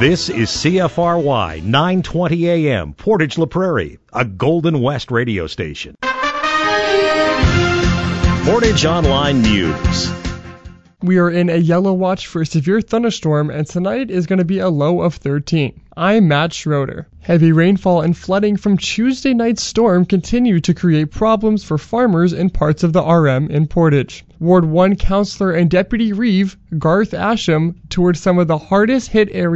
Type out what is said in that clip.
This is CFRY 920 AM, Portage La Prairie, a Golden West radio station. Portage Online News. We are in a yellow watch for a severe thunderstorm, and tonight is going to be a low of 13. I'm Matt Schroeder. Heavy rainfall and flooding from Tuesday night's storm continue to create problems for farmers in parts of the RM in Portage. Ward 1 Councillor and Deputy Reeve, Garth Asham, toured some of the hardest hit areas